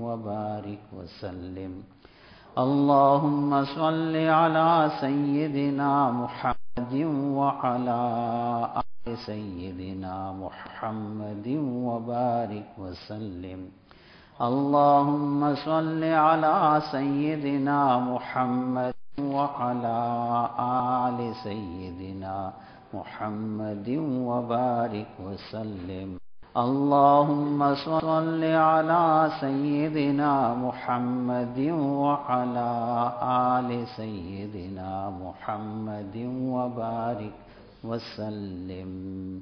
وبارك وسلم. اللهم صل على سيدنا محمد وعلى آل سيدنا محمد وبارك وسلم. اللهم صل على سيدنا محمد وعلى آل سيدنا محمد وبارك وسلم. اللهم صل على سيدنا محمد وعلى آل سيدنا محمد وبارك وسلم.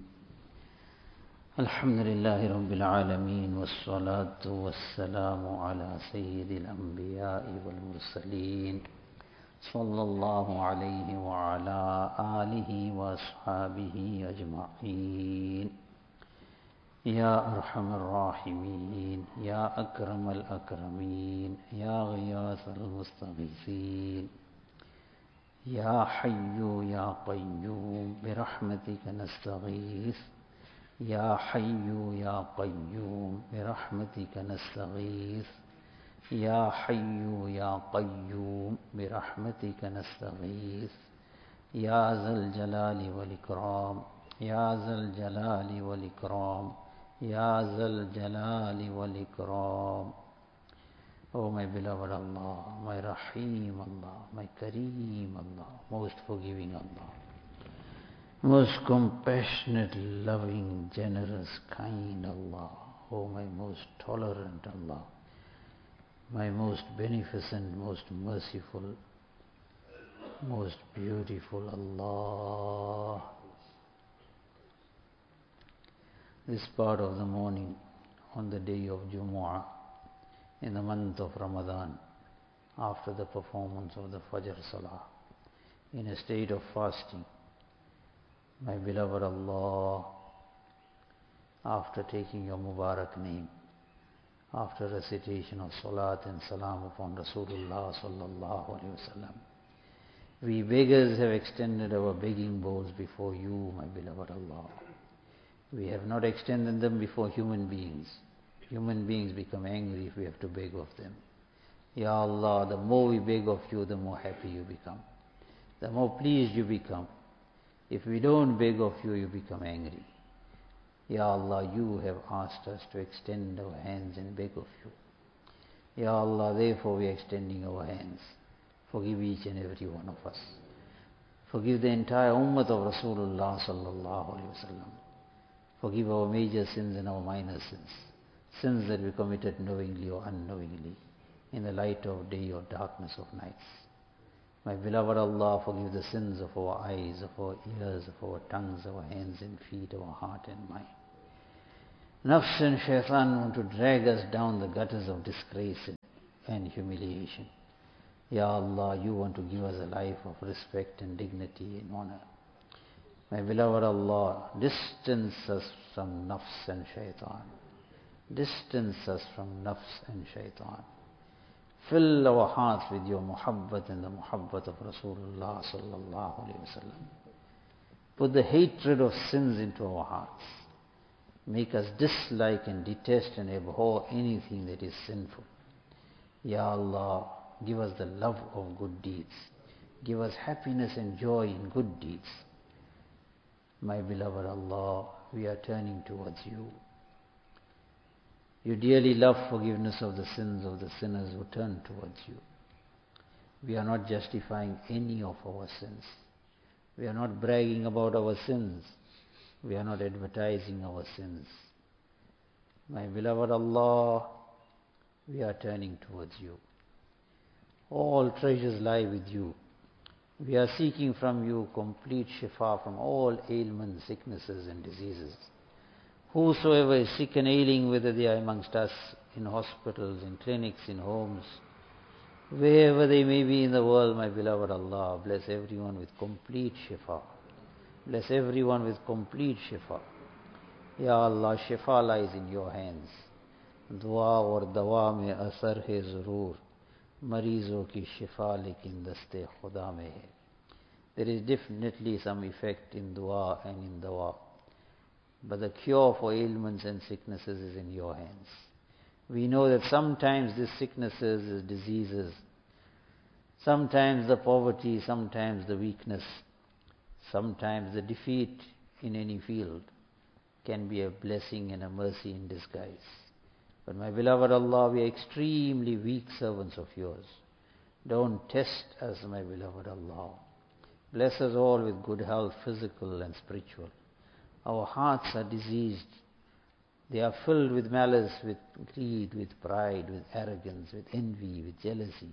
الحمد لله رب العالمين، والصلاة والسلام على سيد الأنبياء والمرسلين صلى الله عليه وعلى آله وأصحابه أجمعين. يا أرحم الراحمين، يا أكرم الأكرمين، يا غياث المستغيثين، يا حي يا قيوم برحمتك نستغيث. يا حي يا قيوم برحمتك نستغيث. يا حي يا قيوم برحمتك نستغيث. يا ذا الجلال والإكرام، يا ذا الجلال والإكرام، يا ذا الجلال والإكرام. Oh my beloved Allah, my Rahim Allah, my Kareem Allah, most forgiving Allah, most compassionate, loving, generous, kind Allah. Oh my most tolerant Allah, my most beneficent, most merciful, most beautiful Allah. This part of the morning on the day of Jumu'ah in the month of Ramadan, after the performance of the Fajr Salah, in a state of fasting, my beloved Allah, after taking your Mubarak name, after recitation of Salat and Salam upon Rasulullah sallallahu alaihi wasallam, we beggars have extended our begging bowls before you, my beloved Allah. We have not extended them before human beings. Human beings become angry if we have to beg of them. Ya Allah, the more we beg of you, the more happy you become, the more pleased you become. If we don't beg of you, you become angry. Ya Allah, you have asked us to extend our hands and beg of you. Ya Allah, therefore we are extending our hands. Forgive each and every one of us. Forgive the entire ummah of Rasulullah sallallahu alaihi wasallam. Forgive our major sins and our minor sins, sins that we committed knowingly or unknowingly, in the light of day or darkness of nights. My beloved Allah, forgive the sins of our eyes, of our ears, of our tongues, our hands and feet, our heart and mind. Nafs and shaitan want to drag us down the gutters of disgrace and humiliation. Ya Allah, you want to give us a life of respect and dignity and honor. My beloved Allah, distance us from nafs and shaitan. Distance us from nafs and shaitan. Fill our hearts with your muhabbat and the muhabbat of Rasulullah sallallahu alaihi wasallam. Put the hatred of sins into our hearts. Make us dislike and detest and abhor anything that is sinful. Ya Allah, give us the love of good deeds. Give us happiness and joy in good deeds. My beloved Allah, we are turning towards you. You dearly love forgiveness of the sins of the sinners who turn towards you. We are not justifying any of our sins. We are not bragging about our sins. We are not advertising our sins. My beloved Allah, we are turning towards you. All treasures lie with you. We are seeking from you complete shifa from all ailments, sicknesses and diseases. Whosoever is sick and ailing, whether they are amongst us, in hospitals, in clinics, in homes, wherever they may be in the world, my beloved Allah, bless everyone with complete shifa. Bless everyone with complete shifa. Ya Allah, shifa lies in your hands. Dua aur dawa mein asar hai zarur. Marizon ki shifa lekin daste khuda mein hai. There is definitely some effect in dua and in dawa. But the cure for ailments and sicknesses is in your hands. We know that sometimes these sicknesses, these diseases, sometimes the poverty, sometimes the weakness, sometimes the defeat in any field can be a blessing and a mercy in disguise. But my beloved Allah, we are extremely weak servants of yours. Don't test us, my beloved Allah. Bless us all with good health, physical and spiritual. Our hearts are diseased. They are filled with malice, with greed, with pride, with arrogance, with envy, with jealousy.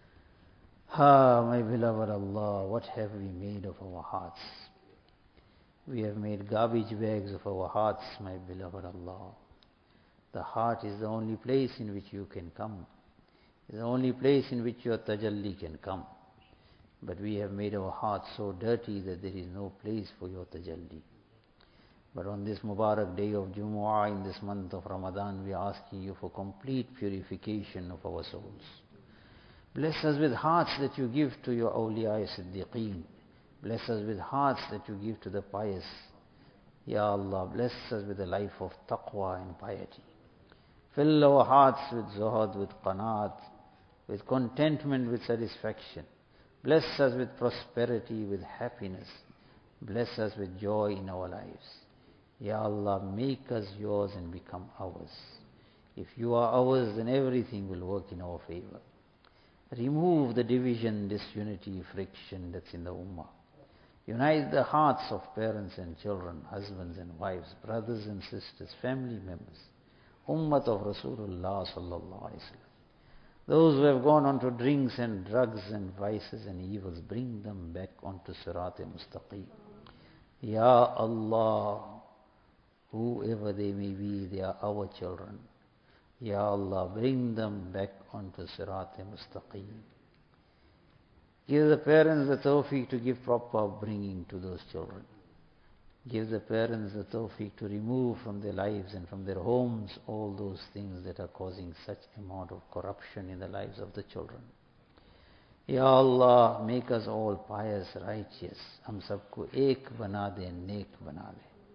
My beloved Allah, what have we made of our hearts? We have made garbage bags of our hearts, my beloved Allah. The heart is the only place in which you can come. It's the only place in which your tajalli can come. But we have made our hearts so dirty that there is no place for your tajalli. But on this Mubarak day of Jumu'ah, in this month of Ramadan, we are asking you for complete purification of our souls. Bless us with hearts that you give to your awliya siddiqeen. Bless us with hearts that you give to the pious. Ya Allah, bless us with a life of taqwa and piety. Fill our hearts with zuhud, with qanaat, with contentment, with satisfaction. Bless us with prosperity, with happiness. Bless us with joy in our lives. Ya Allah, make us yours and become ours. If you are ours, then everything will work in our favor. Remove the division, disunity, friction that's in the ummah. Unite the hearts of parents and children, husbands and wives, brothers and sisters, family members. Ummat of Rasulullah sallallahu alaihi wasallam. Those who have gone on to drinks and drugs and vices and evils, bring them back onto Sirat-e-Mustaqim. Ya Allah, whoever they may be, they are our children. Ya Allah, bring them back onto Sirat-e-Mustaqim. Give the parents the tawfiq to give proper upbringing to those children. Give the parents the tawfiq to remove from their lives and from their homes all those things that are causing such amount of corruption in the lives of the children. Ya Allah, make us all pious, righteous. Hum sabko ek bana de, nek bana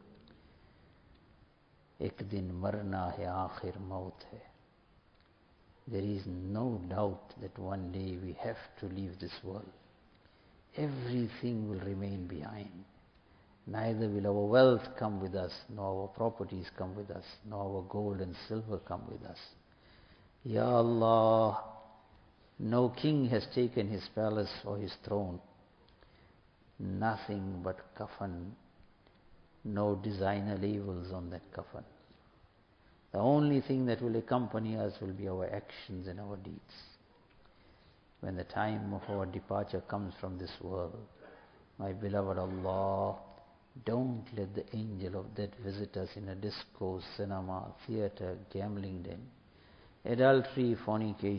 le. Ek din marna hai, aakhir maut hai. There is no doubt that one day we have to leave this world. Everything will remain behind. Neither will our wealth come with us, nor our properties come with us, nor our gold and silver come with us. Ya Allah, no king has taken his palace or his throne. Nothing but kafan, no designer labels on that kafan. The only thing that will accompany us will be our actions and our deeds. When the time of our departure comes from this world, my beloved Allah, don't let the angel of death visit us in a disco, cinema, theater, gambling den, adultery, fornication,